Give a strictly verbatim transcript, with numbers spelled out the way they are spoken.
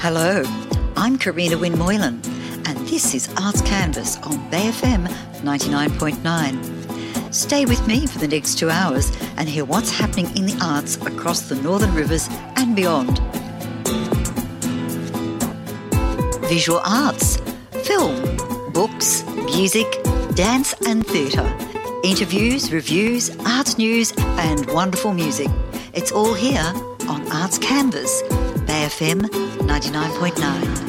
Hello, I'm Karina Wynne Moylan, and this is Arts Canvas on Bay F M ninety-nine point nine. Stay with me for the next two hours and hear what's happening in the arts across the Northern Rivers and beyond. Visual arts, film, books, music, dance and theatre, interviews, reviews, art news and wonderful music. It's all here on Arts Canvas, Bay F M ninety-nine point nine.